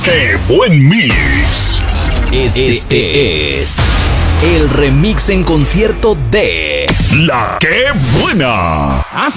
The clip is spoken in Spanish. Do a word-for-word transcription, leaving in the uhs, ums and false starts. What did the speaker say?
¡Qué buen mix! Este, este es el remix en concierto de La Qué Buena.